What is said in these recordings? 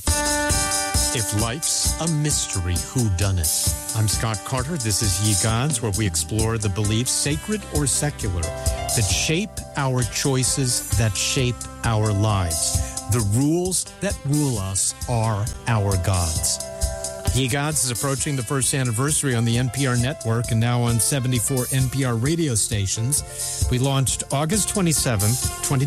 If life's a mystery, whodunit? I'm Scott Carter. This is Ye Gods, where we explore the beliefs, sacred or secular, that shape our choices, that shape our lives. The rules that rule us are our gods. Ye Gods is approaching the first anniversary on the NPR network and now on 74 NPR radio stations. We launched August 27th,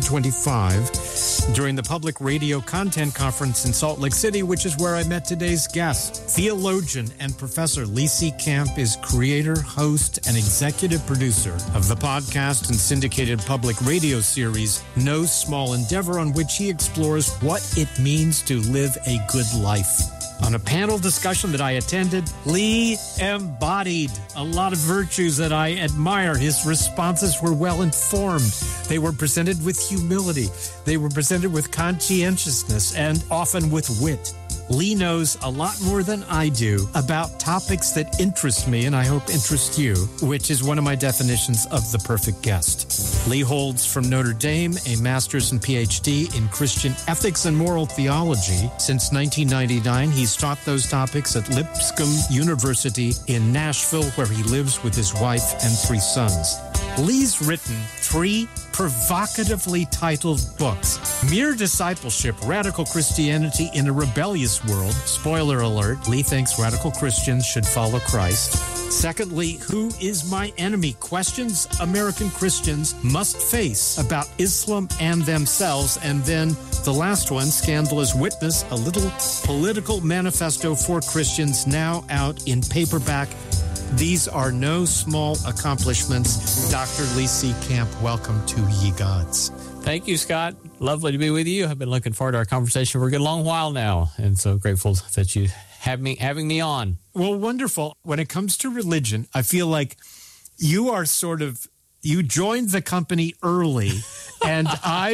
2025, during the Public Radio Content Conference in Salt Lake City, which is where I met today's guest. Theologian and professor Lisi Camp is creator, host, and executive producer of the podcast and syndicated public radio series No Small Endeavor, on which he explores what it means to live a good life. On a panel discussion that I attended, Lee embodied a lot of virtues that I admire. His responses were well informed. They were presented with humility. They were presented with conscientiousness and often with wit. Lee knows a lot more than I do about topics that interest me and I hope interest you, which is one of my definitions of the perfect guest. Lee holds from Notre Dame a master's and PhD in Christian ethics and moral theology. Since 1999, he's taught those topics at Lipscomb University in Nashville, where he lives with his wife and 3 sons. Lee's written 3 provocatively titled books: Mere Discipleship, Radical Christianity in a Rebellious World. Spoiler alert, Lee thinks radical Christians should follow Christ. Secondly, Who is My Enemy? Questions American Christians must face about Islam and themselves. And then the last one, Scandalous Witness, a little political manifesto for Christians, now out in paperback. These are no small accomplishments. Dr. Lisi Camp, welcome to Ye Gods. Thank you, Scott. Lovely to be with you. I've been looking forward to our conversation for a good long while now, and so grateful that you having me on. Well, wonderful. When it comes to religion, I feel like you are you joined the company early, and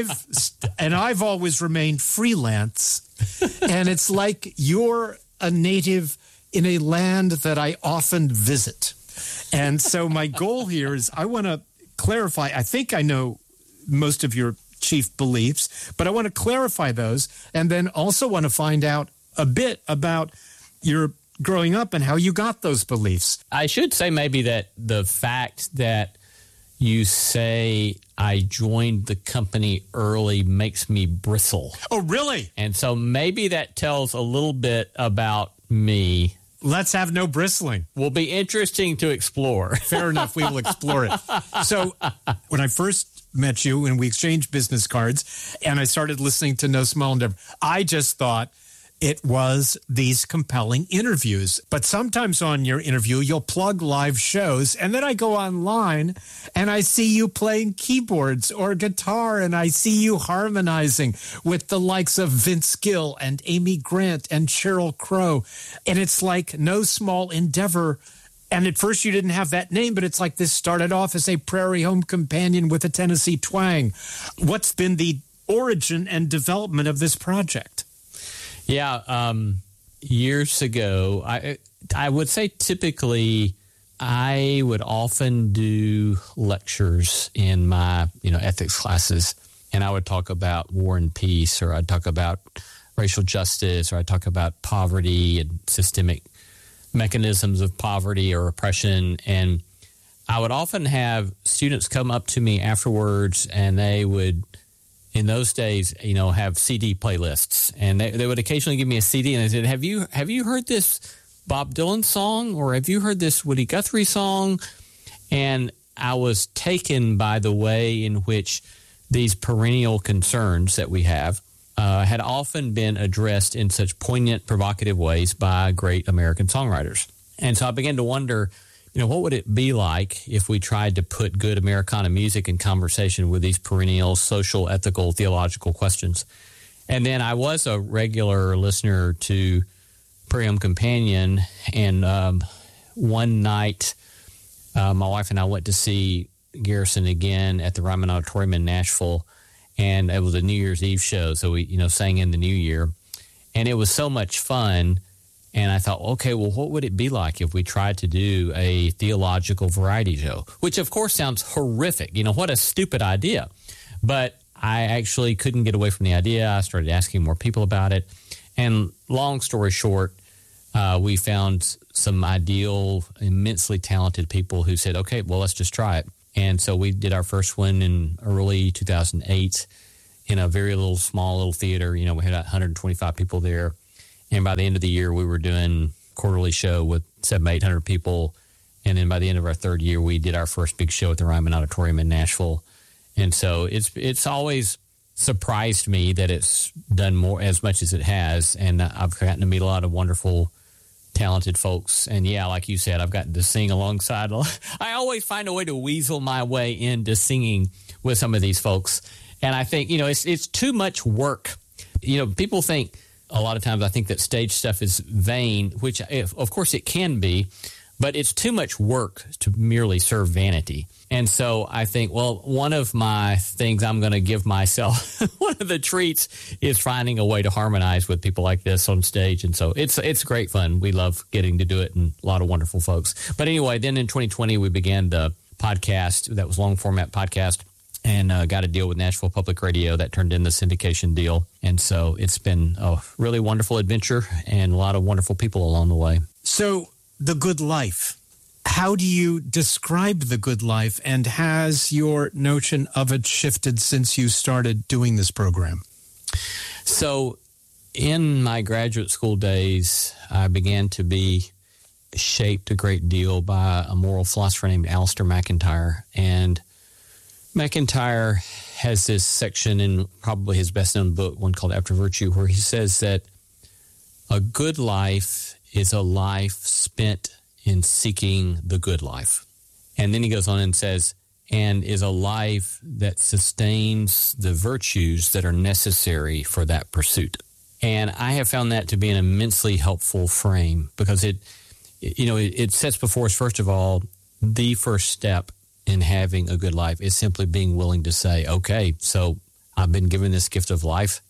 I've always remained freelance, and it's like you're a native in a land that I often visit. And so my goal here is I want to clarify. I think I know most of your chief beliefs, but I want to clarify those, and then also want to find out a bit about your growing up and how you got those beliefs. I should say maybe that the fact that you say I joined the company early makes me bristle. Oh, really? And so maybe that tells a little bit about me. Let's have no bristling. Will be interesting to explore. Fair enough. We will explore it. So when I first met you and we exchanged business cards and I started listening to No Small Endeavor, I just thought it was these compelling interviews. But sometimes on your interview, you'll plug live shows, and then I go online and I see you playing keyboards or guitar, and I see you harmonizing with the likes of Vince Gill and Amy Grant and Sheryl Crow. And it's like No Small Endeavor. And at first you didn't have that name, but it's like this started off as a Prairie Home Companion with a Tennessee twang. What's been the origin and development of this project? Yeah, years ago, I would say typically I would often do lectures in my ethics classes, and I would talk about war and peace, or I'd talk about racial justice, or I'd talk about poverty and systemic mechanisms of poverty or oppression. And I would often have students come up to me afterwards, and they would, in those days, have CD playlists, and they would occasionally give me a CD, and they said, "Have you heard this Bob Dylan song, or have you heard this Woody Guthrie song?" And I was taken by the way in which these perennial concerns that we have had often been addressed in such poignant, provocative ways by great American songwriters. And so I began to wonder, what would it be like if we tried to put good Americana music in conversation with these perennial social, ethical, theological questions? And then I was a regular listener to Prairie Home Companion, and one night my wife and I went to see Garrison again at the Ryman Auditorium in Nashville, and it was a New Year's Eve show, so we sang in the New Year, and it was so much fun. And I thought, okay, well, what would it be like if we tried to do a theological variety show? Which, of course, sounds horrific. What a stupid idea. But I actually couldn't get away from the idea. I started asking more people about it. And long story short, we found some ideal, immensely talented people who said, okay, well, let's just try it. And so we did our first one in early 2008 in a very small little theater. We had 125 people there. And by the end of the year, we were doing a quarterly show with 700-800 people. And then by the end of our third year, we did our first big show at the Ryman Auditorium in Nashville. And so it's always surprised me that it's done more as much as it has. And I've gotten to meet a lot of wonderful, talented folks. And yeah, like you said, I've gotten to sing alongside. I always find a way to weasel my way into singing with some of these folks. And I think, it's too much work. People think a lot of times, I think that stage stuff is vain, which of course it can be, but it's too much work to merely serve vanity. And so I think, well, one of my things I'm going to give myself, one of the treats is finding a way to harmonize with people like this on stage. And so it's great fun. We love getting to do it, and a lot of wonderful folks. But anyway, then in 2020, we began the podcast. That was long format podcast, and got a deal with Nashville Public Radio that turned in the syndication deal. And so it's been a really wonderful adventure and a lot of wonderful people along the way. So The Good Life. How do you describe The Good Life, and has your notion of it shifted since you started doing this program? So in my graduate school days, I began to be shaped a great deal by a moral philosopher named Alistair McIntyre. And McIntyre has this section in probably his best-known book, one called After Virtue, where he says that a good life is a life spent in seeking the good life. And then he goes on and says, and is a life that sustains the virtues that are necessary for that pursuit. And I have found that to be an immensely helpful frame, because it sets before us, first of all, the first step in having a good life is simply being willing to say, okay, so I've been given this gift of life,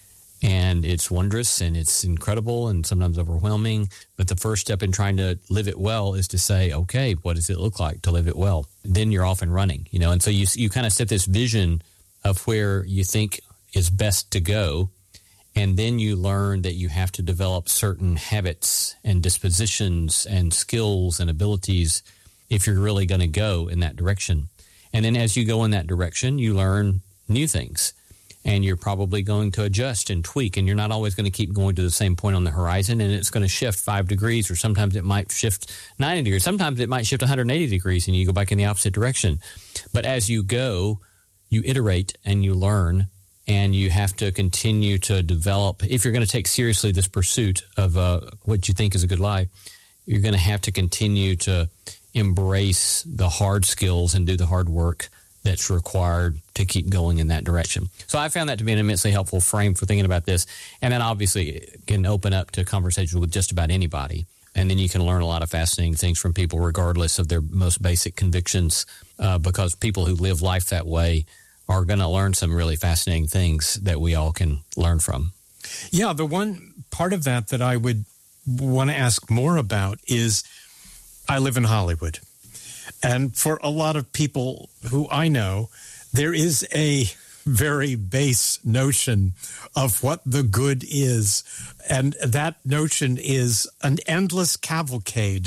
and it's wondrous and it's incredible and sometimes overwhelming. But the first step in trying to live it well is to say, okay, what does it look like to live it well? Then you're off and running, And so you kind of set this vision of where you think is best to go. And then you learn that you have to develop certain habits and dispositions and skills and abilities if you're really going to go in that direction. And then as you go in that direction, you learn new things. And you're probably going to adjust and tweak, and you're not always going to keep going to the same point on the horizon, and it's going to shift 5 degrees, or sometimes it might shift 90 degrees. Sometimes it might shift 180 degrees, and you go back in the opposite direction. But as you go, you iterate and you learn, and you have to continue to develop. If you're going to take seriously this pursuit of what you think is a good life, you're going to have to continue to embrace the hard skills and do the hard work that's required to keep going in that direction. So I found that to be an immensely helpful frame for thinking about this. And then obviously it can open up to conversations with just about anybody. And then you can learn a lot of fascinating things from people regardless of their most basic convictions, because people who live life that way are going to learn some really fascinating things that we all can learn from. Yeah, the one part of that I would want to ask more about is, I live in Hollywood. And for a lot of people who I know, there is a very base notion of what the good is. And that notion is an endless cavalcade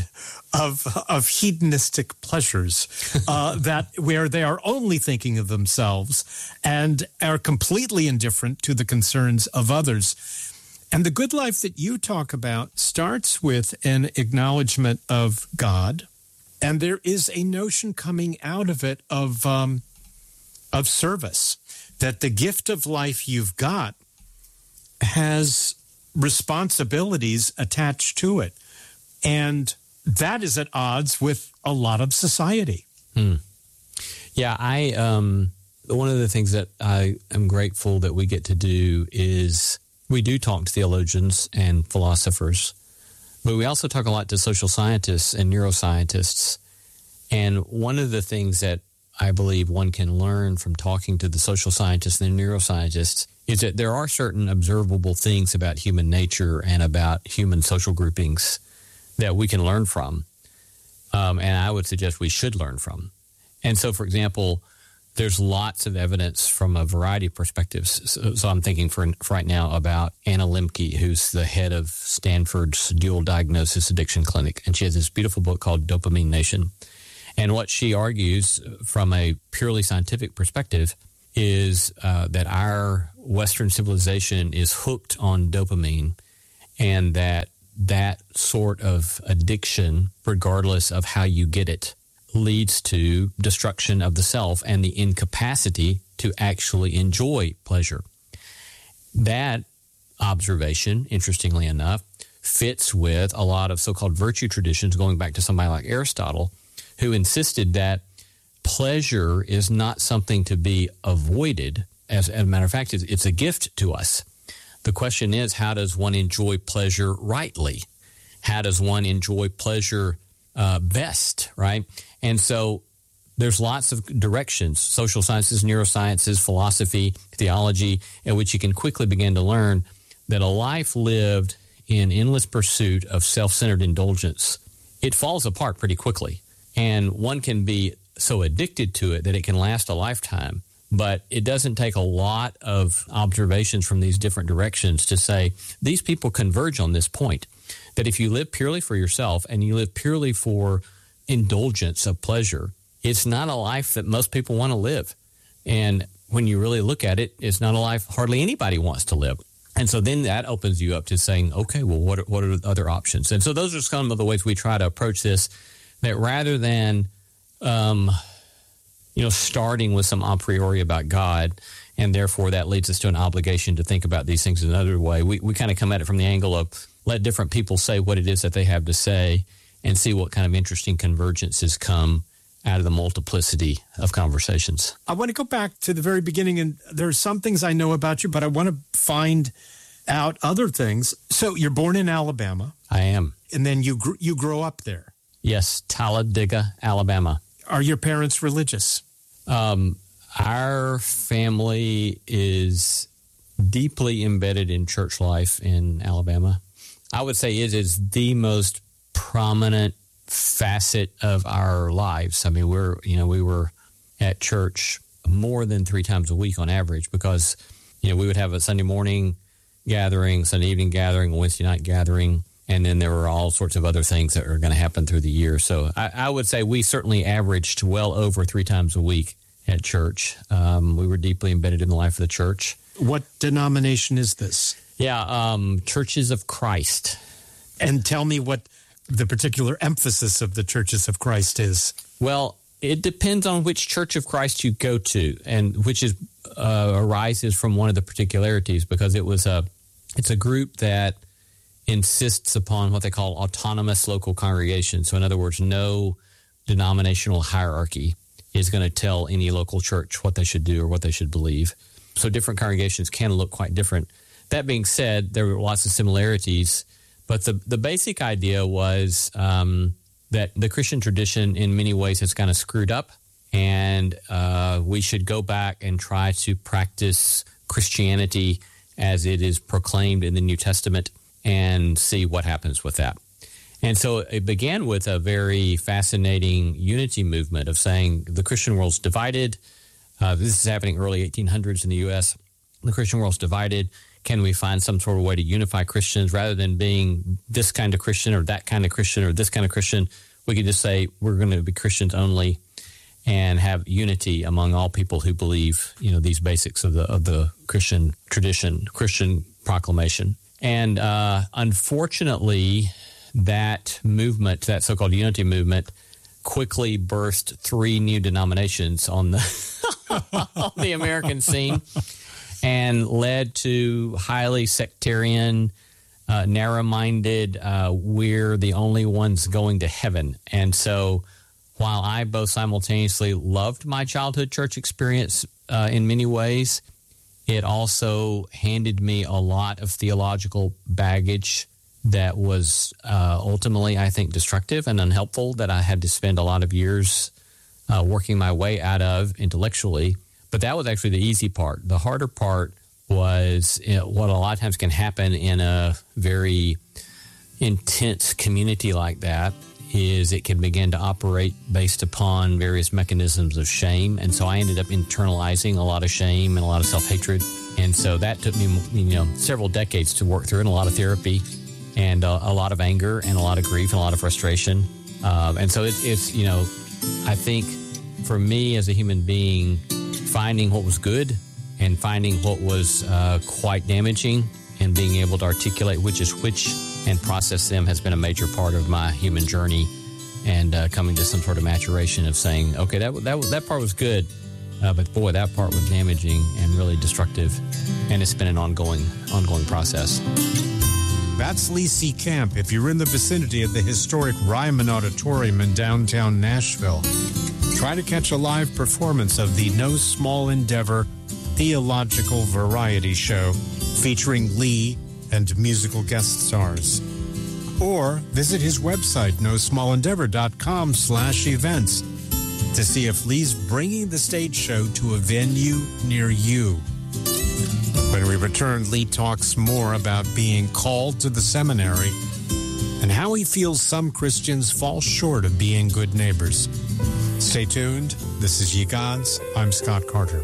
of hedonistic pleasures where they are only thinking of themselves and are completely indifferent to the concerns of others. And the good life that you talk about starts with an acknowledgement of God. And there is a notion coming out of it of service, that the gift of life you've got has responsibilities attached to it. And that is at odds with a lot of society. Yeah, one of the things that I am grateful that we get to do is we do talk to theologians and philosophers, but we also talk a lot to social scientists and neuroscientists. And one of the things that I believe one can learn from talking to the social scientists and the neuroscientists is that there are certain observable things about human nature and about human social groupings that we can learn from. And I would suggest we should learn from. And so, for example, there's lots of evidence from a variety of perspectives. So I'm thinking for right now about Anna Lembke, who's the head of Stanford's Dual Diagnosis Addiction Clinic. And she has this beautiful book called Dopamine Nation. And what she argues from a purely scientific perspective is that our Western civilization is hooked on dopamine, and that sort of addiction, regardless of how you get it, leads to destruction of the self and the incapacity to actually enjoy pleasure. That observation, interestingly enough, fits with a lot of so-called virtue traditions, going back to somebody like Aristotle, who insisted that pleasure is not something to be avoided. As a matter of fact, it's a gift to us. The question is, how does one enjoy pleasure rightly? How does one enjoy pleasure best, right? And so there's lots of directions, social sciences, neurosciences, philosophy, theology, in which you can quickly begin to learn that a life lived in endless pursuit of self-centered indulgence, it falls apart pretty quickly. And one can be so addicted to it that it can last a lifetime. But it doesn't take a lot of observations from these different directions to say these people converge on this point, that if you live purely for yourself and you live purely for indulgence of pleasure, it's not a life that most people want to live. And when you really look at it, it's not a life hardly anybody wants to live. And so then that opens you up to saying, okay, well, what are the other options? And so those are some of the ways we try to approach this, that rather than starting with some a priori about God, and therefore that leads us to an obligation to think about these things in another way. We kind of come at it from the angle of let different people say what it is that they have to say and see what kind of interesting convergences come out of the multiplicity of conversations. I want to go back to the very beginning, and there are some things I know about you, but I want to find out other things. So you're born in Alabama. I am. And then you grow up there. Yes, Talladega, Alabama. Are your parents religious? Our family is deeply embedded in church life in Alabama. I would say it is the most prominent facet of our lives. I mean, we were at church more than 3 times a week on average, because, we would have a Sunday morning gathering, Sunday evening gathering, a Wednesday night gathering, and then there were all sorts of other things that are going to happen through the year. So I would say we certainly averaged well over 3 times a week at church. We were deeply embedded in the life of the church. What denomination is this? Yeah, Churches of Christ. And tell me what the particular emphasis of the Churches of Christ is. Well, it depends on which Church of Christ you go to, and which arises from one of the particularities, because it's a group that insists upon what they call autonomous local congregations. So in other words, no denominational hierarchy is going to tell any local church what they should do or what they should believe. So different congregations can look quite different. That being said, there were lots of similarities, but the basic idea was that the Christian tradition in many ways has kind of screwed up, and we should go back and try to practice Christianity as it is proclaimed in the New Testament and see what happens with that. And so it began with a very fascinating unity movement of saying the Christian world's divided. This is happening early 1800s in the U.S. The Christian world's divided. Can we find some sort of way to unify Christians rather than being this kind of Christian or that kind of Christian or this kind of Christian? We could just say we're going to be Christians only and have unity among all people who believe, these basics of the Christian tradition, Christian proclamation. And unfortunately, that movement, that so-called unity movement, quickly birthed 3 new denominations on the American scene, and led to highly sectarian, narrow-minded, we're the only ones going to heaven. And so while I both simultaneously loved my childhood church experience in many ways, it also handed me a lot of theological baggage that was ultimately, I think, destructive and unhelpful, that I had to spend a lot of years working my way out of intellectually. But that was actually the easy part. The harder part was what a lot of times can happen in a very intense community like that, is it can begin to operate based upon various mechanisms of shame. And so I ended up internalizing a lot of shame and a lot of self-hatred. And so that took me, several decades to work through, and a lot of therapy and a lot of anger and a lot of grief and a lot of frustration. And so it's I think for me as a human being, finding what was good and finding what was quite damaging and being able to articulate which is which and process them has been a major part of my human journey, and coming to some sort of maturation of saying, okay, that part was good, but boy, that part was damaging and really destructive, and it's been an ongoing process. That's Lee C. Camp. If you're in the vicinity of the historic Ryman Auditorium in downtown Nashville, try to catch a live performance of the No Small Endeavor Theological Variety Show featuring Lee and musical guest stars. Or visit his website, nosmallendeavor.com/events, to see if Lee's bringing the stage show to a venue near you. When we return, Lee talks more about being called to the seminary and how he feels some Christians fall short of being good neighbors. Stay tuned. This is Ye Gods. I'm Scott Carter.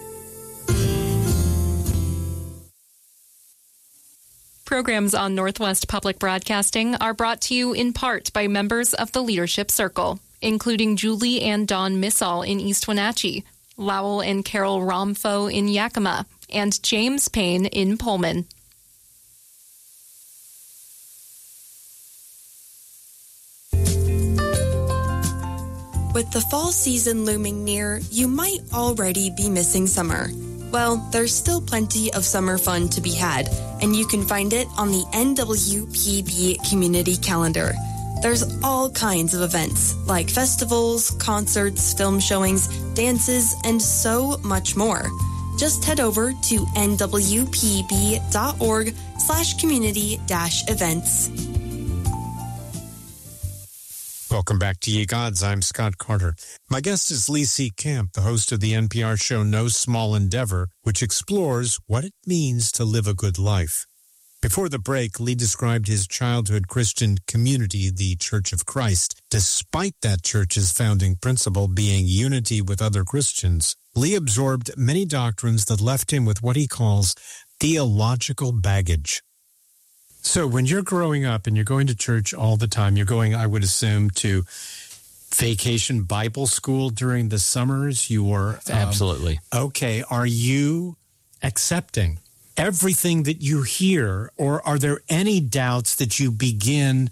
Programs on Northwest Public Broadcasting are brought to you in part by members of the Leadership Circle, including Julie and Dawn Missall in East Wenatchee, Lowell and Carol Romfo in Yakima, and James Payne in Pullman. With the fall season looming near, you might already be missing summer. Well, there's still plenty of summer fun to be had, and you can find it on the NWPB community calendar. There's all kinds of events, like festivals, concerts, film showings, dances, and so much more. Just head over to nwpb.org/community-events. Welcome back to Ye Gods. I'm Scott Carter. My guest is Lee C. Camp, the host of the NPR show No Small Endeavor, which explores what it means to live a good life. Before the break, Lee described his childhood Christian community, the Church of Christ. Despite that church's founding principle being unity with other Christians, Lee absorbed many doctrines that left him with what he calls theological baggage. So when you're growing up and you're going to church all the time, you're going, I would assume, to vacation Bible school during the summers. You were Absolutely. Okay. Are you accepting everything that you hear, or are there any doubts that begin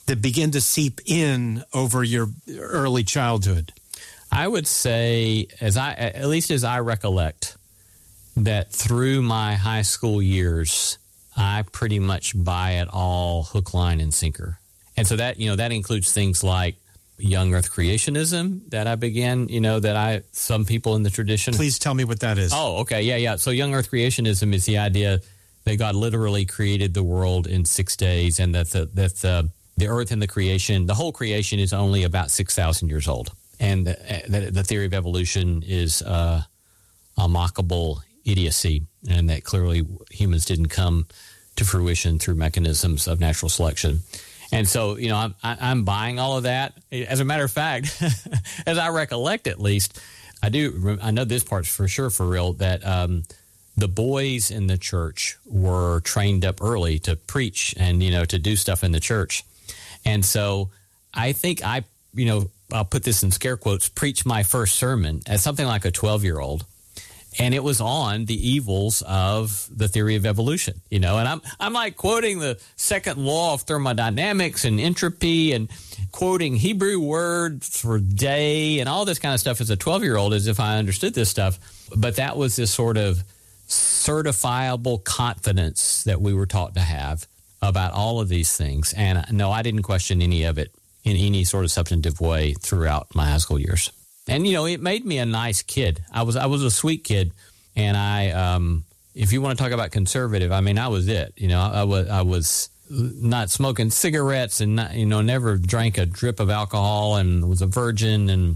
to seep in over your early childhood? I would say, at least as I recollect, that through my high school years, I pretty much buy it all hook, line, and sinker. And so that includes things like young earth creationism that I began, some people in the tradition. Please tell me what that is. Oh, okay. Yeah. So young earth creationism is the idea that God literally created the world in 6 days, and that the earth and the whole creation is only about 6,000 years old. And the theory of evolution is a mockable idiocy, and that clearly humans didn't come to fruition through mechanisms of natural selection. And so, I'm buying all of that. As a matter of fact, as I recollect at least, I know this part's for sure for real, that the boys in the church were trained up early to preach and, to do stuff in the church. And so I think I'll put this in scare quotes, preach my first sermon as something like a 12-year-old. And it was on the evils of the theory of evolution, and I'm like quoting the second law of thermodynamics and entropy and quoting Hebrew words for day and all this kind of stuff as a 12-year-old, as if I understood this stuff. But that was this sort of certifiable confidence that we were taught to have about all of these things. And no, I didn't question any of it in any sort of substantive way throughout my high school years. And, it made me a nice kid. I was a sweet kid. And I, if you want to talk about conservative, I was it. I was not smoking cigarettes and, never drank a drip of alcohol and was a virgin and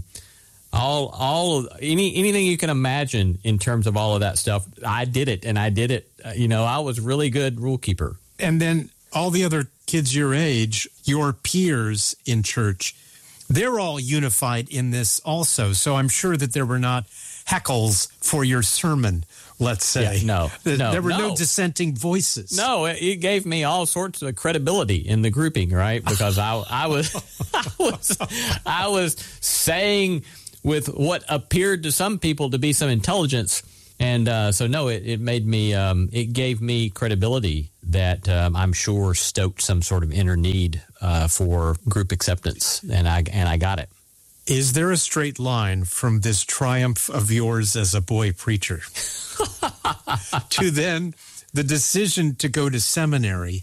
anything you can imagine in terms of all of that stuff. I did it. And I did it. I was really good rule keeper. And then all the other kids your age, your peers in church, they're all unified in this also. So I'm sure that there were not heckles for your sermon, let's say. Yeah, there were no dissenting voices. No, it gave me all sorts of credibility in the grouping, right? Because I was saying with what appeared to some people to be some intelligence. And it made me, it gave me credibility that I'm sure stoked some sort of inner need for group acceptance, and I got it. Is there a straight line from this triumph of yours as a boy preacher to then the decision to go to seminary,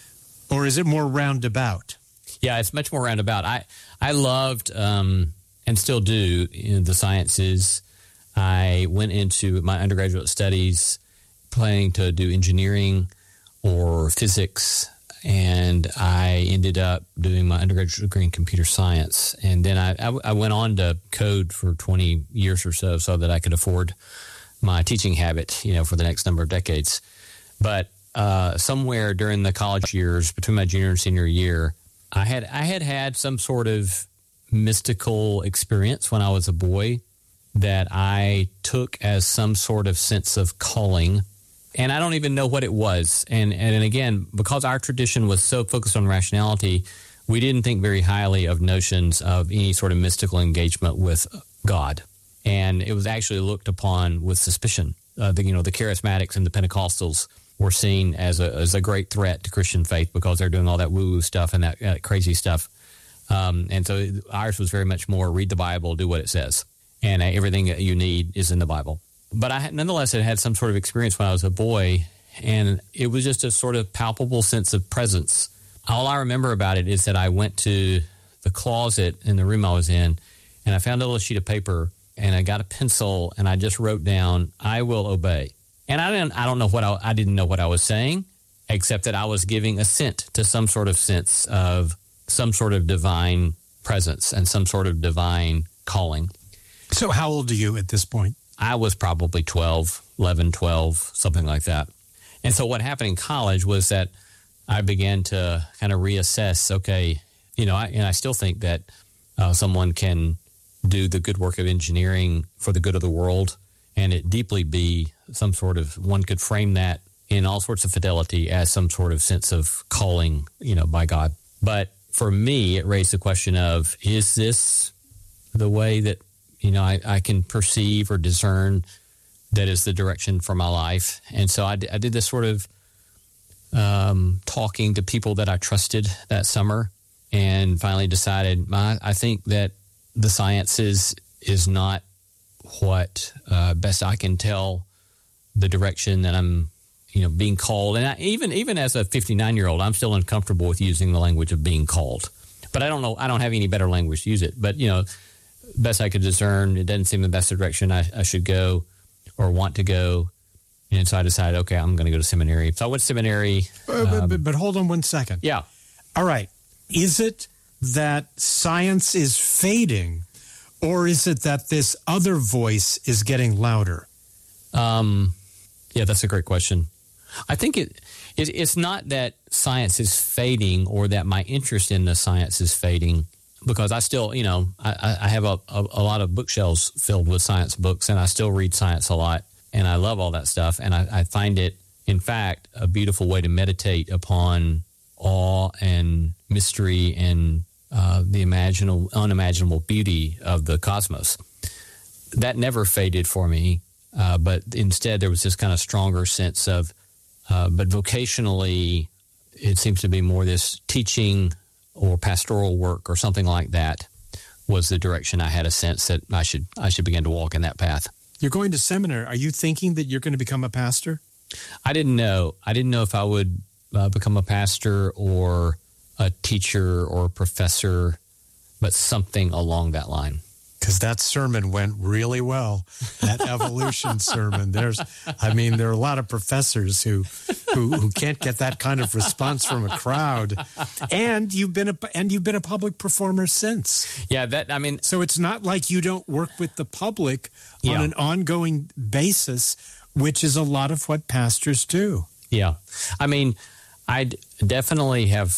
or is it more roundabout? Yeah, it's much more roundabout. I loved and still do in the sciences. I went into my undergraduate studies planning to do engineering or physics, and I ended up doing my undergraduate degree in computer science. And then I went on to code for 20 years or so that I could afford my teaching habit, for the next number of decades. But somewhere during the college years, between my junior and senior year, I had some sort of mystical experience when I was a boy that I took as some sort of sense of calling. And I don't even know what it was. And again, because our tradition was so focused on rationality, we didn't think very highly of notions of any sort of mystical engagement with God. And it was actually looked upon with suspicion. The charismatics and the Pentecostals were seen as a great threat to Christian faith because they're doing all that woo-woo stuff and that crazy stuff. And so ours was very much more read the Bible, do what it says. And everything that you need is in the Bible. But I nonetheless had some sort of experience when I was a boy, and it was just a sort of palpable sense of presence. All I remember about it is that I went to the closet in the room I was in, and I found a little sheet of paper, and I got a pencil, and I just wrote down, "I will obey." And I didn't know what I was saying, except that I was giving assent to some sort of sense of some sort of divine presence and some sort of divine calling. So how old are you at this point? I was probably 11, 12, something like that. And so what happened in college was that I began to kind of reassess, okay, I still think that someone can do the good work of engineering for the good of the world, and it deeply be some sort of, one could frame that in all sorts of fidelity as some sort of sense of calling, by God. But for me, it raised the question of, is this the way that I can perceive or discern that is the direction for my life? And so I did this sort of talking to people that I trusted that summer, and finally decided I think that the sciences is not what best I can tell the direction that I'm being called. And even as a 59-year-old, I'm still uncomfortable with using the language of being called. But I don't have any better language to use it. But best I could discern, it doesn't seem the best direction I should go or want to go. And so I decided, okay, I'm going to go to seminary. So I went to seminary. But hold on one second. Yeah. All right. Is it that science is fading, or is it that this other voice is getting louder? Yeah, that's a great question. I think it's not that science is fading or that my interest in the science is fading, because I still, I have a lot of bookshelves filled with science books, and I still read science a lot, and I love all that stuff. And I find it, in fact, a beautiful way to meditate upon awe and mystery and the unimaginable beauty of the cosmos. That never faded for me, but instead there was this kind of stronger sense of, but vocationally, it seems to be more this teaching or pastoral work or something like that was the direction I had a sense that I should begin to walk in that path. You're going to seminary. Are you thinking that you're going to become a pastor? I didn't know. I didn't know if I would become a pastor or a teacher or a professor, but something along that line. Because that sermon went really well, that evolution sermon. There are a lot of professors who can't get that kind of response from a crowd. And you've been a public performer since. Yeah, so it's not like you don't work with the public on an ongoing basis, which is a lot of what pastors do. Yeah. I mean, I definitely have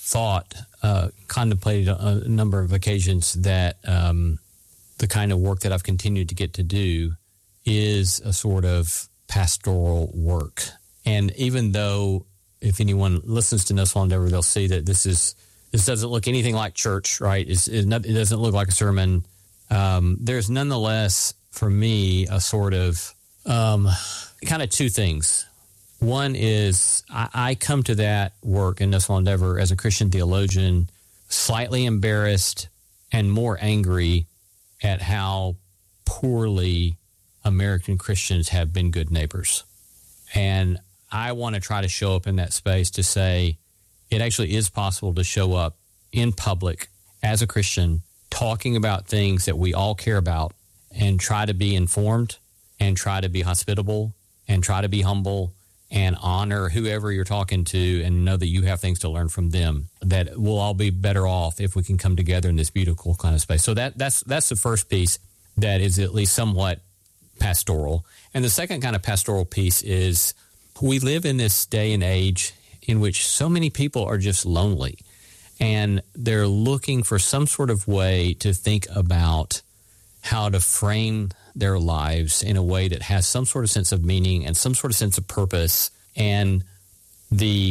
contemplated on a number of occasions that the kind of work that I've continued to get to do is a sort of pastoral work. And even though if anyone listens to No Small Endeavor, they'll see that this doesn't look anything like church, right? It doesn't look like a sermon. There's nonetheless, for me, a sort of kind of two things. One is I come to that work in No Small Endeavor as a Christian theologian, slightly embarrassed and more angry at how poorly American Christians have been good neighbors. And I want to try to show up in that space to say it actually is possible to show up in public as a Christian, talking about things that we all care about, and try to be informed and try to be hospitable and try to be humble and honor whoever you're talking to and know that you have things to learn from them, that we'll all be better off if we can come together in this beautiful kind of space. So that's the first piece that is at least somewhat pastoral. And the second kind of pastoral piece is we live in this day and age in which so many people are just lonely, and they're looking for some sort of way to think about how to frame their lives in a way that has some sort of sense of meaning and some sort of sense of purpose. And the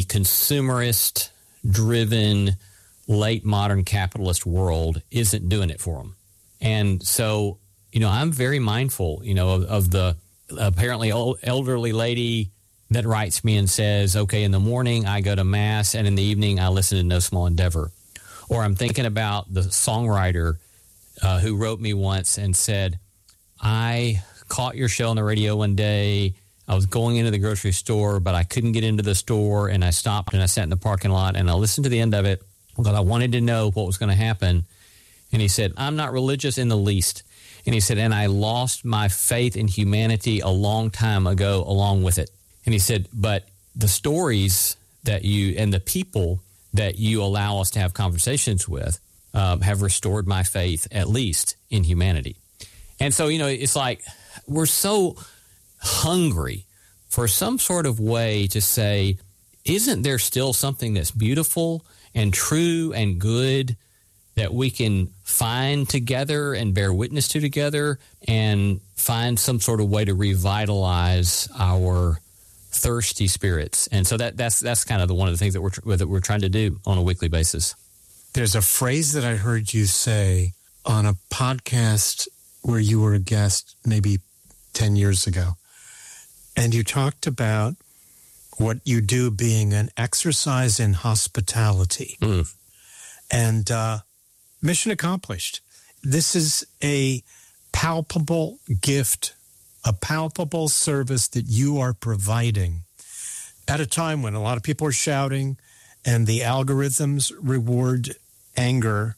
consumerist-driven, late modern capitalist world isn't doing it for them. And so, I'm very mindful, of the apparently elderly lady that writes me and says, okay, in the morning I go to Mass and in the evening I listen to No Small Endeavor. Or I'm thinking about the songwriter who wrote me once and said, I caught your show on the radio one day. I was going into the grocery store, but I couldn't get into the store, and I stopped and I sat in the parking lot and I listened to the end of it because I wanted to know what was going to happen. And he said, I'm not religious in the least. And he said, and I lost my faith in humanity a long time ago along with it. And he said, but the stories that you and the people that you allow us to have conversations with have restored my faith, at least in humanity. And so, it's like we're so hungry for some sort of way to say, isn't there still something that's beautiful and true and good that we can find together and bear witness to together and find some sort of way to revitalize our thirsty spirits? And so that's kind of one of the things that we're trying to do on a weekly basis. There's a phrase that I heard you say on a podcast where you were a guest maybe 10 years ago. And you talked about what you do being an exercise in hospitality. And mission accomplished. This is a palpable gift, a palpable service that you are providing at a time when a lot of people are shouting and the algorithms reward anger.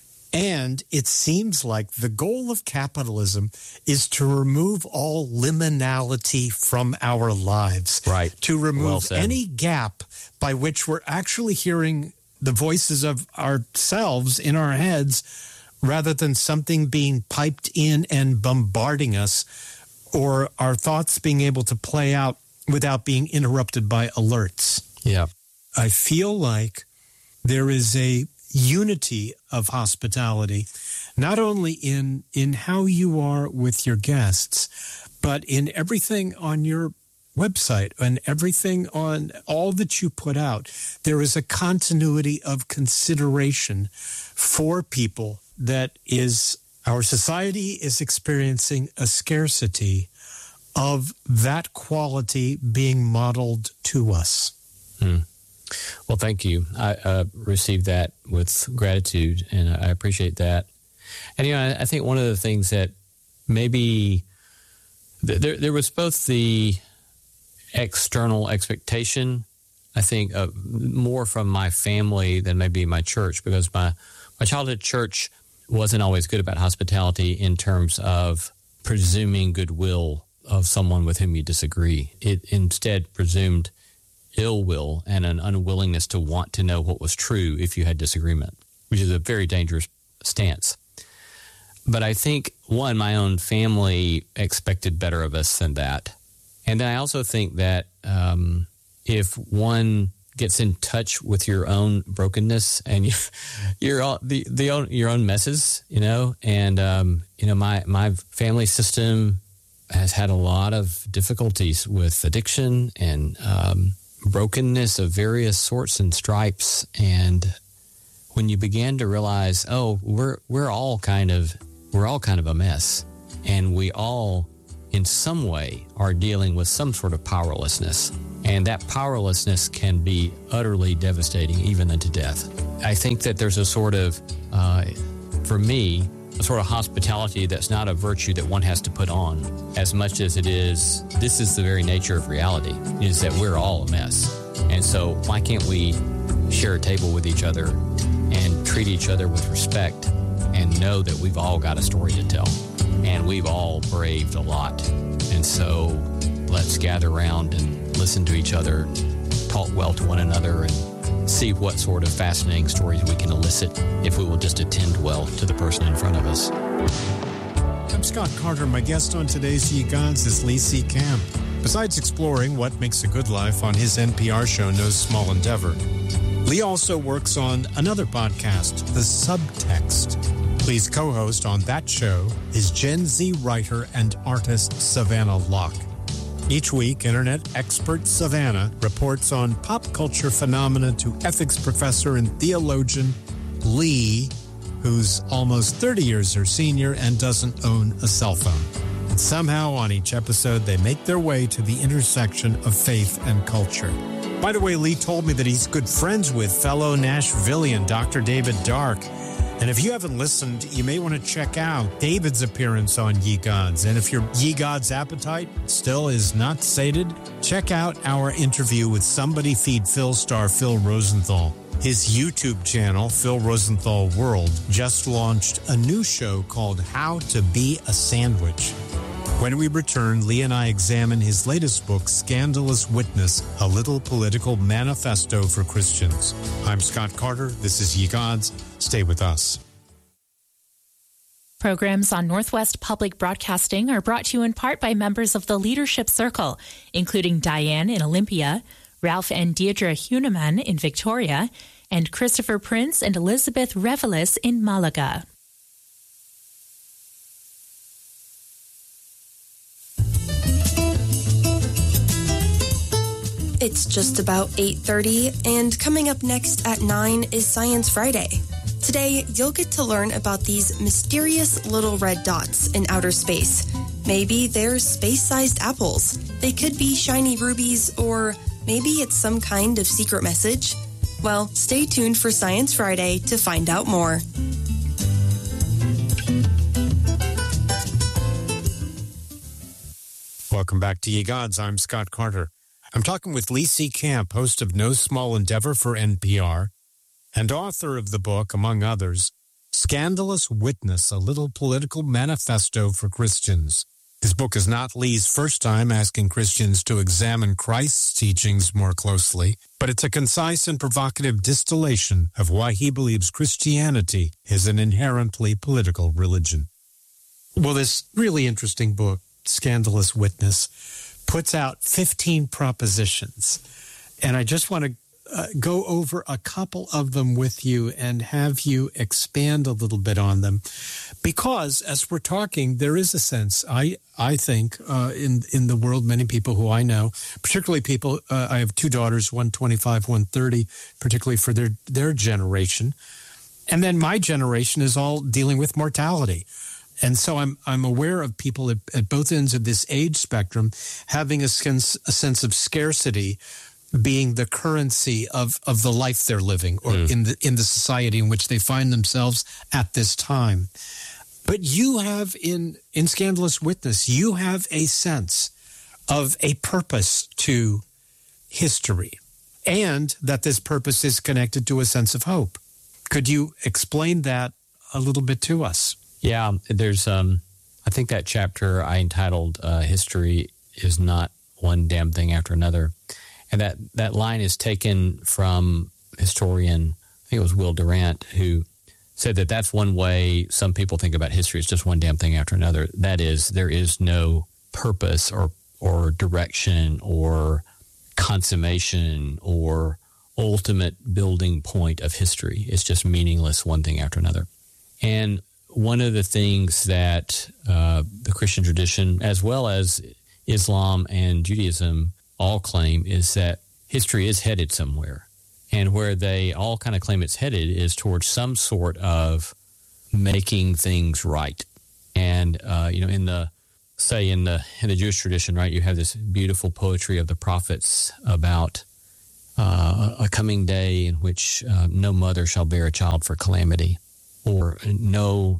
And it seems like the goal of capitalism is to remove all liminality from our lives. Right. To remove any gap by which we're actually hearing the voices of ourselves in our heads rather than something being piped in and bombarding us, or our thoughts being able to play out without being interrupted by alerts. Yeah. I feel like there is a unity of hospitality, not only in how you are with your guests, but in everything on your website and everything on all that you put out. There is a continuity of consideration for people that is, our society is experiencing a scarcity of that quality being modeled to us. Well, thank you. I received that with gratitude, and I appreciate that. And, I think one of the things that maybe there was both the external expectation, I think, more from my family than maybe my church, because my childhood church wasn't always good about hospitality in terms of presuming goodwill of someone with whom you disagree. It instead presumed ill will and an unwillingness to want to know what was true if you had disagreement, which is a very dangerous stance. But I think, one, my own family expected better of us than that. And then I also think that if one gets in touch with your own brokenness and your own messes, and my family system has had a lot of difficulties with addiction and brokenness of various sorts and stripes. And when you began to realize, we're all kind of a mess, and we all in some way are dealing with some sort of powerlessness, and that powerlessness can be utterly devastating, even unto death. I think that there's a sort of, for me, a sort of hospitality that's not a virtue that one has to put on as much as it is, this is the very nature of reality, is that we're all a mess. And so why can't we share a table with each other and treat each other with respect and know that we've all got a story to tell and we've all braved a lot. And so let's gather around and listen to each other, talk well to one another, and see what sort of fascinating stories we can elicit if we will just attend well to the person in front of us. I'm Scott Carter. My guest on today's Ye Gods is Lee C. Camp. Besides exploring what makes a good life on his NPR show, No Small Endeavor, Lee also works on another podcast, The Subtext. Lee's co-host on that show is Gen Z writer and artist Savannah Locke. Each week, internet expert Savannah reports on pop culture phenomena to ethics professor and theologian Lee, who's almost 30 years her senior and doesn't own a cell phone. And somehow on each episode, they make their way to the intersection of faith and culture. By the way, Lee told me that he's good friends with fellow Nashvilleian Dr. David Dark. And if you haven't listened, you may want to check out David's appearance on Ye Gods. And if your Ye Gods appetite still is not sated, check out our interview with Somebody Feed Phil star Phil Rosenthal. His YouTube channel, Phil Rosenthal World, just launched a new show called How to Be a Sandwich. When we return, Lee and I examine his latest book, Scandalous Witness, a little political manifesto for Christians. I'm Scott Carter. This is Ye Gods. Stay with us. Programs on Northwest Public Broadcasting are brought to you in part by members of the Leadership Circle, including Diane in Olympia, Ralph and Deirdre Huneman in Victoria, and Christopher Prince and Elizabeth Revelis in Malaga. It's just about 8:30, and coming up next at 9 is Science Friday. Today, you'll get to learn about these mysterious little red dots in outer space. Maybe they're space-sized apples. They could be shiny rubies, or maybe it's some kind of secret message. Well, stay tuned for Science Friday to find out more. Welcome back to Ye Gods. I'm Scott Carter. I'm talking with Lee C. Camp, host of No Small Endeavor for NPR, and author of the book, among others, Scandalous Witness, a little political manifesto for Christians. His book is not Lee's first time asking Christians to examine Christ's teachings more closely, but it's a concise and provocative distillation of why he believes Christianity is an inherently political religion. Well, this really interesting book, Scandalous Witness, puts out 15 propositions, and I just want to go over a couple of them with you and have you expand a little bit on them, because as we're talking, there is a sense, I think, in the world, many people who I know, particularly people, I have two daughters, one 25, one 30, particularly for their generation, and then my generation is all dealing with mortality. And so I'm aware of people at both ends of this age spectrum having a sense of scarcity being the currency of the life they're living, or in the society in which they find themselves at this time. But you have in Scandalous Witness, you have a sense of a purpose to history, and that this purpose is connected to a sense of hope. Could you explain that a little bit to us? Yeah, there's, I think that chapter I entitled History is Not One Damn Thing After Another. And that line is taken from historian, I think it was Will Durant, who said that that's one way some people think about history. It's just one damn thing after another. That is, there is no purpose or direction or consummation or ultimate building point of history. It's just meaningless, one thing after another. And one of the things that the Christian tradition, as well as Islam and Judaism, all claim is that history is headed somewhere. And where they all kind of claim it's headed is towards some sort of making things right. And, in the Jewish tradition, right, you have this beautiful poetry of the prophets about a coming day in which no mother shall bear a child for calamity, or no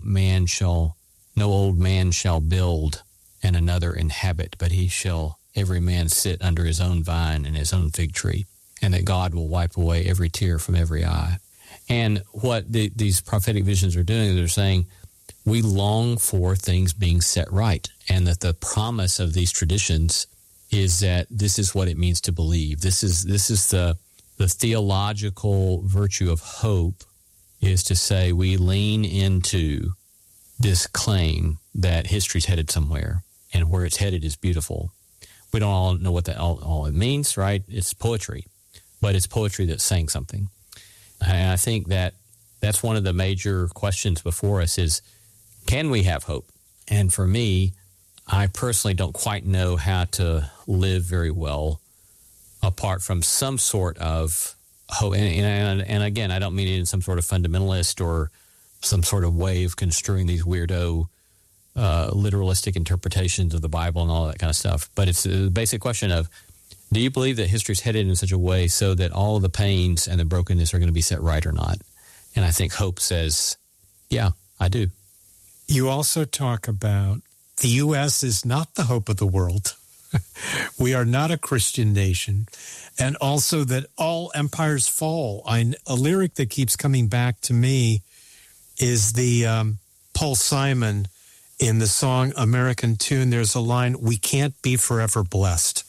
old man shall build and another inhabit, but every man sit under his own vine and his own fig tree, and that God will wipe away every tear from every eye. And what these prophetic visions are doing, they're saying, we long for things being set right, and that the promise of these traditions is that this is what it means to believe. This is the theological virtue of hope, is to say we lean into this claim that history's headed somewhere, and where it's headed is beautiful. We don't all know what that all it means, right? It's poetry, but it's poetry that's saying something. And I think that's one of the major questions before us is, can we have hope? And for me, I personally don't quite know how to live very well apart from some sort of hope. And again, I don't mean it in some sort of fundamentalist or some sort of way of construing these weirdo literalistic interpretations of the Bible and all that kind of stuff. But it's a basic question of, do you believe that history is headed in such a way so that all of the pains and the brokenness are going to be set right or not? And I think hope says, yeah, I do. You also talk about the U.S. is not the hope of the world. We are not a Christian nation. And also that all empires fall. A lyric that keeps coming back to me is the Paul Simon in the song American Tune. There's a line, we can't be forever blessed.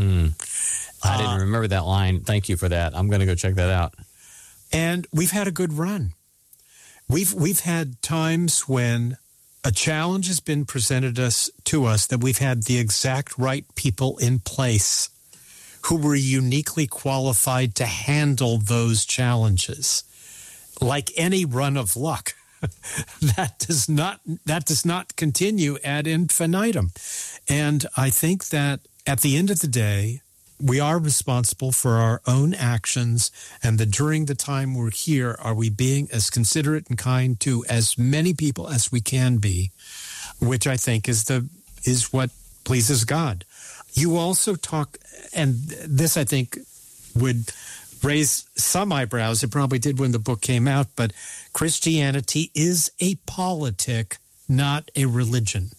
I didn't remember that line. Thank you for that. I'm going to go check that out. And we've had a good run. We've had times when a challenge has been presented to us that we've had the exact right people in place who were uniquely qualified to handle those challenges. Like any run of luck, that does not continue ad infinitum. And I think that at the end of the day, we are responsible for our own actions, and that during the time we're here, are we being as considerate and kind to as many people as we can be, which I think is what pleases God. You also talk, and this I think would raise some eyebrows. It probably did when the book came out, but Christianity is a politic, not a religion.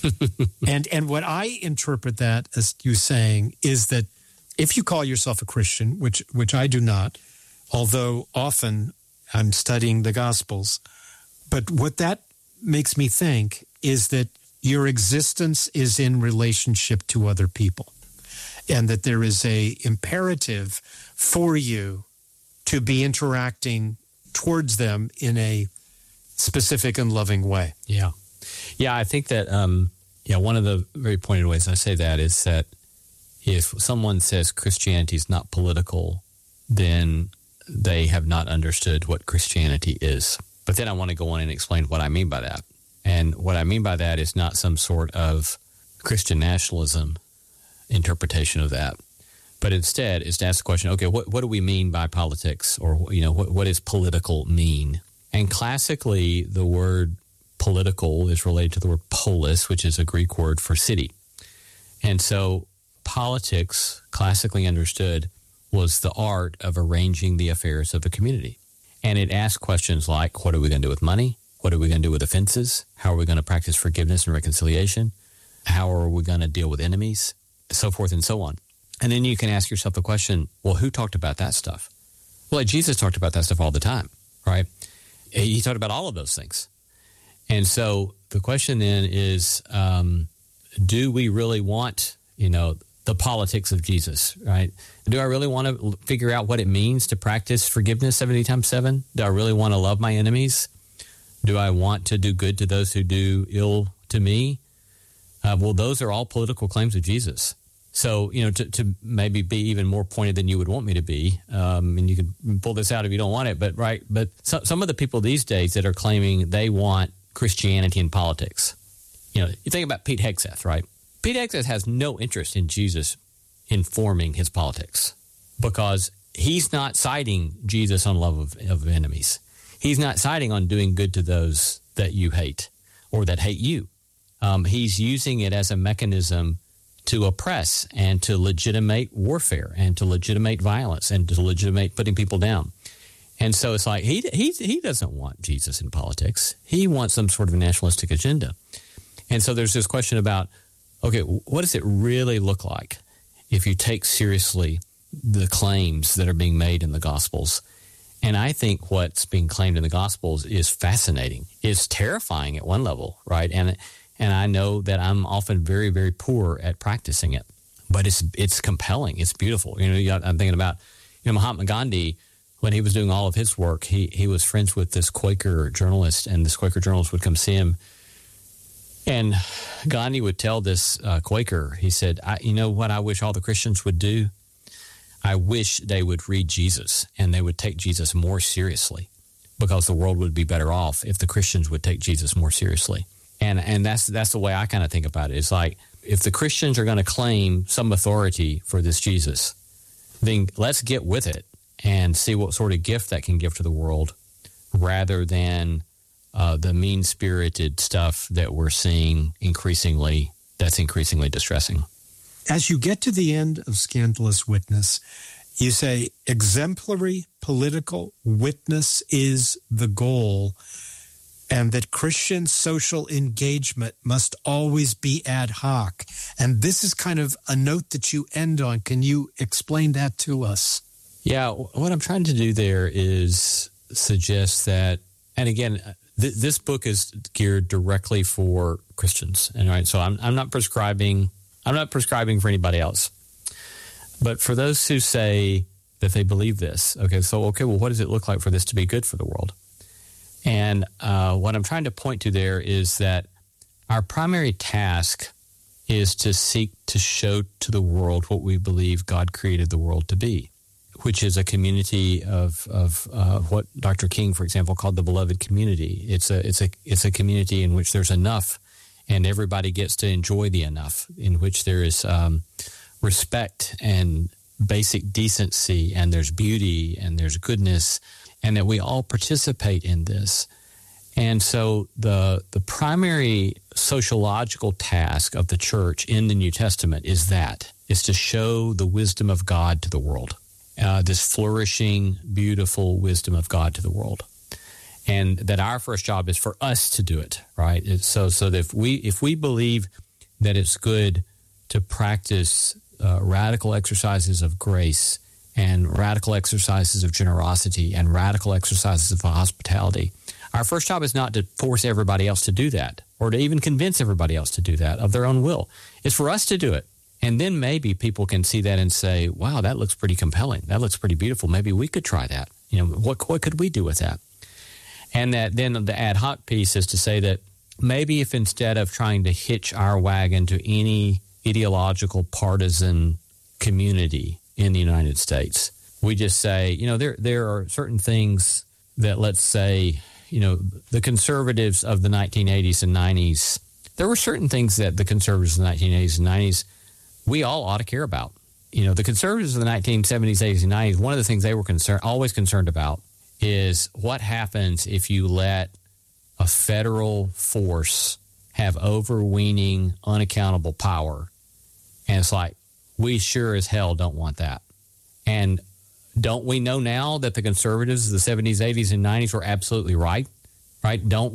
And what I interpret that as you saying is that if you call yourself a Christian, which I do not, although often I'm studying the Gospels, but what that makes me think is that your existence is in relationship to other people, and that there is a imperative for you to be interacting towards them in a specific and loving way. Yeah. Yeah, I think that, one of the very pointed ways I say that is that if someone says Christianity is not political, then they have not understood what Christianity is. But then I want to go on and explain what I mean by that. And what I mean by that is not some sort of Christian nationalism interpretation of that, but instead is to ask the question, okay, what do we mean by politics? Or, what does political mean? And classically, the word political is related to the word polis, which is a Greek word for city. And so politics, classically understood, was the art of arranging the affairs of a community. And it asked questions like, what are we going to do with money? What are we going to do with offenses? How are we going to practice forgiveness and reconciliation? How are we going to deal with enemies? So forth and so on. And then you can ask yourself the question, well, who talked about that stuff? Well, Jesus talked about that stuff all the time, right? He talked about all of those things. And so the question then is, do we really want, the politics of Jesus, right? Do I really want to figure out what it means to practice forgiveness 70 times 7? Do I really want to love my enemies? Do I want to do good to those who do ill to me? Well, those are all political claims of Jesus. So, to maybe be even more pointed than you would want me to be, and you can pull this out if you don't want it, but some of the people these days that are claiming they want Christianity in politics, you think about Pete Hegseth, right? Pete Hegseth has no interest in Jesus informing his politics because he's not citing Jesus on love of enemies. He's not citing on doing good to those that you hate or that hate you. He's using it as a mechanism to oppress and to legitimate warfare and to legitimate violence and to legitimate putting people down. And so it's like he doesn't want Jesus in politics. He wants some sort of a nationalistic agenda. And so there's this question about, okay, what does it really look like if you take seriously the claims that are being made in the Gospels? And I think what's being claimed in the Gospels is fascinating. It's terrifying at one level, right? And I know that I'm often very, very poor at practicing it, but it's compelling. It's beautiful. I'm thinking about, Mahatma Gandhi, when he was doing all of his work, he was friends with this Quaker journalist, and this Quaker journalist would come see him. And Gandhi would tell this Quaker, he said, what I wish all the Christians would do? I wish they would read Jesus and they would take Jesus more seriously, because the world would be better off if the Christians would take Jesus more seriously. And that's the way I kind of think about it. It's like, if the Christians are going to claim some authority for this Jesus, then let's get with it and see what sort of gift that can give to the world, rather than the mean-spirited stuff that we're seeing that's increasingly distressing. As you get to the end of Scandalous Witness, you say exemplary political witness is the goal, and that Christian social engagement must always be ad hoc. And this is kind of a note that you end on. Can you explain that to us? Yeah, what I'm trying to do there is suggest that, and again, this book is geared directly for Christians. And right, so I'm not prescribing for anybody else. But for those who say that they believe this, well, what does it look like for this to be good for the world? And what I'm trying to point to there is that our primary task is to seek to show to the world what we believe God created the world to be, which is a community of what Dr. King, for example, called the beloved community. It's a community in which there's enough, and everybody gets to enjoy the enough, in which there is respect and basic decency, and there's beauty and there's goodness, and that we all participate in this. And so the primary sociological task of the church in the New Testament is to show the wisdom of God to the world, this flourishing, beautiful wisdom of God to the world. And that our first job is for us to do it, right? So that if we believe that it's good to practice radical exercises of grace and radical exercises of generosity and radical exercises of hospitality, our first job is not to force everybody else to do that, or to even convince everybody else to do that of their own will. It's for us to do it. And then maybe people can see that and say, wow, that looks pretty compelling. That looks pretty beautiful. Maybe we could try that. What could we do with that? And that then the ad hoc piece is to say that maybe if instead of trying to hitch our wagon to any ideological partisan community in the United States, we just say, there are certain things that, let's say, the conservatives of the 1980s and 90s, there were certain things that the conservatives of the 1980s and 90s, we all ought to care about. The conservatives of the 1970s, 80s, and 90s, one of the things they were always concerned about is what happens if you let a federal force have overweening, unaccountable power. And it's like, we sure as hell don't want that. And don't we know now that the conservatives of the 70s, 80s, and 90s were absolutely right? Right? Don't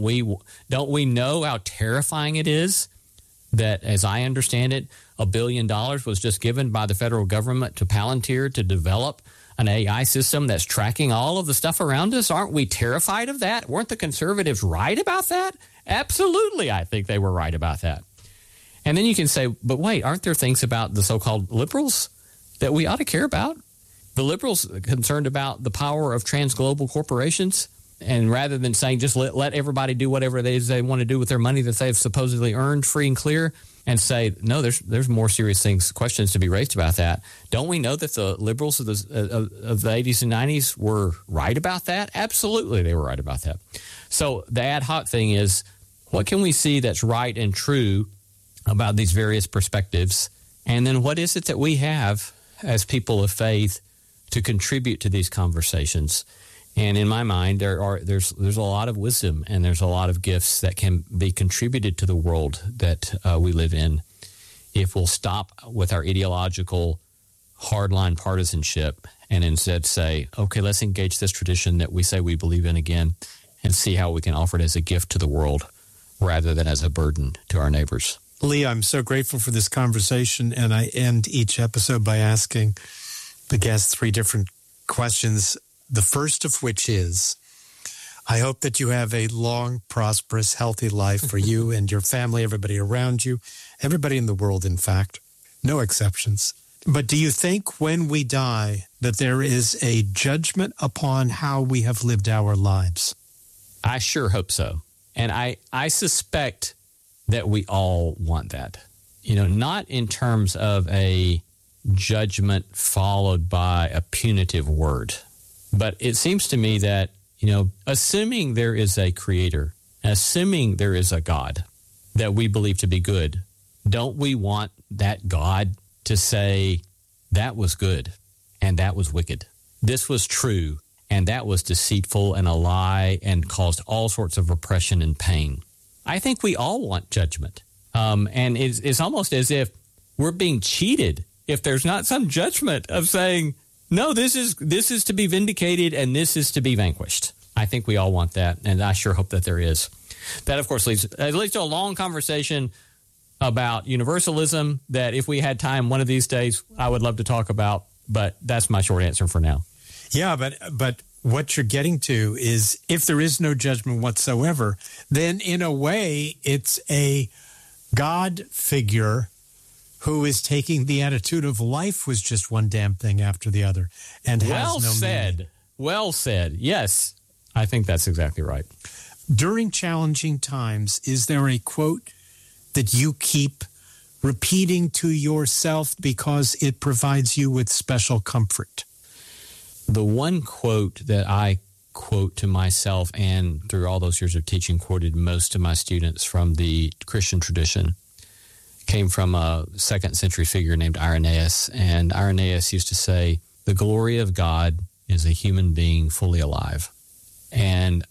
we know how terrifying it is that, as I understand it, $1 billion was just given by the federal government to Palantir to develop an AI system that's tracking all of the stuff around us? Aren't we terrified of that? Weren't the conservatives right about that? Absolutely, I think they were right about that. And then you can say, but wait, aren't there things about the so-called liberals that we ought to care about? The liberals are concerned about the power of transglobal corporations, and rather than saying just let everybody do whatever they want to do with their money that they've supposedly earned free and clear, and say, no, there's more serious questions to be raised about that. Don't we know that the liberals of the 80s and 90s were right about that? Absolutely, they were right about that. So the ad hoc thing is, what can we see that's right and true about these various perspectives? And then what is it that we have as people of faith to contribute to these conversations? And in my mind, there's a lot of wisdom and there's a lot of gifts that can be contributed to the world that we live in if we'll stop with our ideological hardline partisanship and instead say, okay, let's engage this tradition that we say we believe in again and see how we can offer it as a gift to the world rather than as a burden to our neighbors. Lee, I'm so grateful for this conversation, and I end each episode by asking the guests 3 different questions. The first of which is, I hope that you have a long, prosperous, healthy life for you and your family, everybody around you, everybody in the world, in fact, no exceptions. But do you think when we die that there is a judgment upon how we have lived our lives? I sure hope so. And I suspect that we all want that. Not in terms of a judgment followed by a punitive word. But it seems to me that, assuming there is a creator, assuming there is a God that we believe to be good, don't we want that God to say, that was good and that was wicked? This was true and that was deceitful and a lie and caused all sorts of repression and pain. I think we all want judgment. And it's almost as if we're being cheated if there's not some judgment of saying, no, this is to be vindicated and this is to be vanquished. I think we all want that, and I sure hope that there is. That, of course, leads to a long conversation about universalism that if we had time one of these days, I would love to talk about, but that's my short answer for now. Yeah, but what you're getting to is if there is no judgment whatsoever, then in a way it's a God figure who is taking the attitude of life was just one damn thing after the other and has no meaning. Well said. Yes, I think that's exactly right. During challenging times, is there a quote that you keep repeating to yourself because it provides you with special comfort? The one quote that I quote to myself and through all those years of teaching quoted most of my students from the Christian tradition came from a 2nd century figure named Irenaeus. And Irenaeus used to say, the glory of God is a human being fully alive. And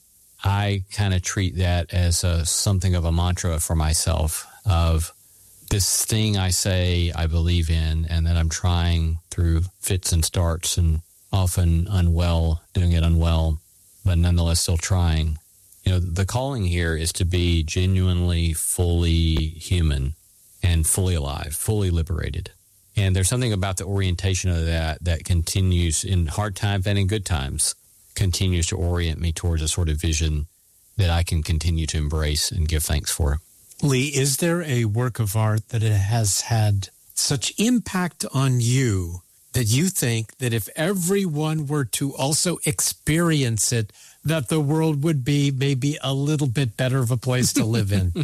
I kind of treat that as something of a mantra for myself of this thing I say I believe in and that I'm trying through fits and starts and often doing it unwell, but nonetheless still trying. The calling here is to be genuinely fully human and fully alive, fully liberated. And there's something about the orientation of that continues in hard times and in good times, continues to orient me towards a sort of vision that I can continue to embrace and give thanks for. Lee, is there a work of art that it has had such impact on you that you think that if everyone were to also experience it, that the world would be maybe a little bit better of a place to live in?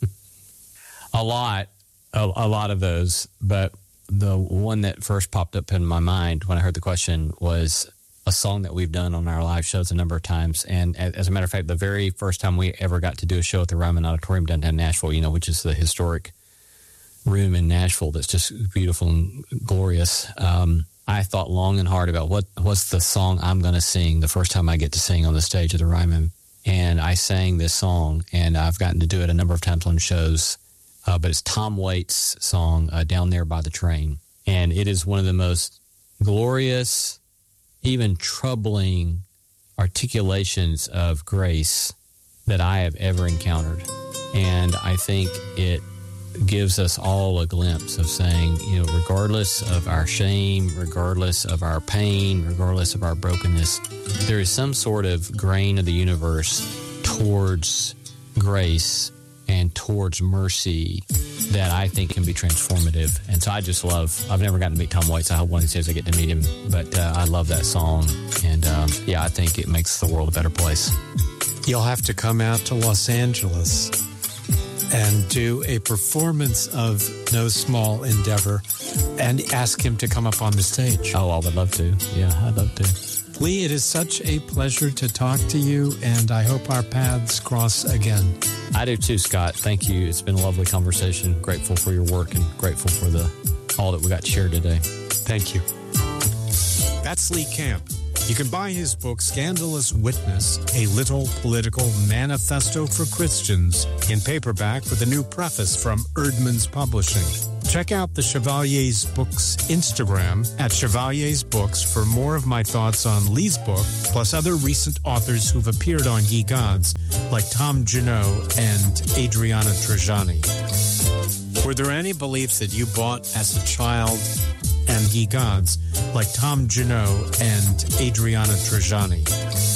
A lot of those, but the one that first popped up in my mind when I heard the question was a song that we've done on our live shows a number of times. And as a matter of fact, the very first time we ever got to do a show at the Ryman Auditorium downtown Nashville, which is the historic room in Nashville that's just beautiful and glorious. I thought long and hard about what's the song I'm going to sing the first time I get to sing on the stage at the Ryman. And I sang this song, and I've gotten to do it a number of times on shows. But it's Tom Waits' song, Down There by the Train. And it is one of the most glorious, even troubling articulations of grace that I have ever encountered. And I think it gives us all a glimpse of saying, regardless of our shame, regardless of our pain, regardless of our brokenness, there is some sort of grain of the universe towards grace and towards mercy that I think can be transformative. And so I've never gotten to meet Tom Waits. I hope one of these days I get to meet him. But I love that song. And I think it makes the world a better place. You'll have to come out to Los Angeles and do a performance of No Small Endeavor and ask him to come up on the stage. Oh, I would love to. Yeah, I'd love to. Lee, it is such a pleasure to talk to you, and I hope our paths cross again. I do too, Scott. Thank you. It's been a lovely conversation. Grateful for your work and grateful for all that we got shared today. Thank you. That's Lee Camp. You can buy his book, Scandalous Witness, A Little Political Manifesto for Christians, in paperback with a new preface from Erdman's Publishing. Check out the Chevalier's Books Instagram at Chevalier's Books for more of my thoughts on Lee's book, plus other recent authors who've appeared on Ye Gods, like Tom Junot and Adriana Trajani. Were there any beliefs that you bought as a child and Ye Gods, like Tom Junot and Adriana Trajani?